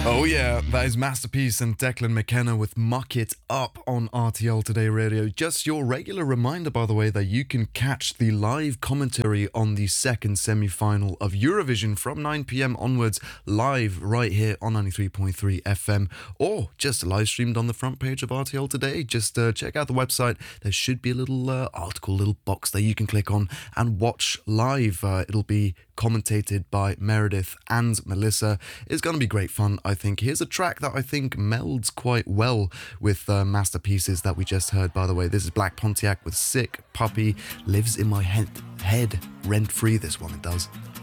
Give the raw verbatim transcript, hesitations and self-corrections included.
Oh yeah, that is Masterpiece and Declan McKenna with Muck It Up on R T L Today Radio. Just your regular reminder, by the way, that you can catch the live commentary on the second semi-final of Eurovision from nine p.m. onwards, live right here on ninety-three point three F M, or just live streamed on the front page of R T L Today. Just uh, check out the website. There should be a little uh, article, little box that you can click on and watch live. Uh, it'll be commentated by Meredith and Melissa. It's going to be great fun, I think. Here's a track that I think melds quite well with uh, Masterpieces that we just heard, by the way. This is Black Pontiac with Sick Puppy. Lives in my head, head rent-free, this one, it does.